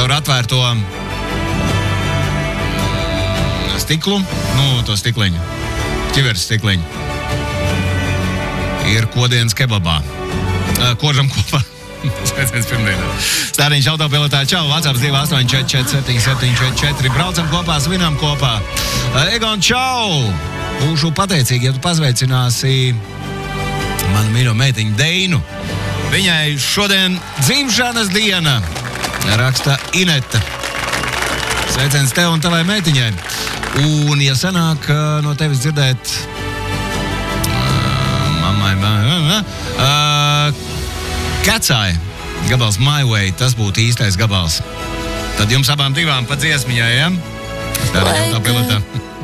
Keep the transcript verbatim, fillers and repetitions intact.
caur atvērto stiklu, nu, to stikliņu, ķiveres stikliņu. Ir kodienas kebabā. Kožam kopā. Sveiciens pirmdienā. Stāriņš autopilotā. Čau, WhatsApp divi astoņi četri četri septiņi septiņi četri četri. Braucam kopā, svinam kopā. Egon, čau! Būšu pateicīgi, ja tu pasveicināsi manu mīļo meitiņu Deinu. Viņai šodien dzimšanas diena. Raksta Ineta. Sveiciens tev un tavai meitiņai. Un, ja sanāk no tevis dzirdēt mammai, uh, Kacāja gabals My Way, tas būtu īstais gabals. Tad jums abām divām pa dziesmiņai, ja? Stāriņš autopilotā.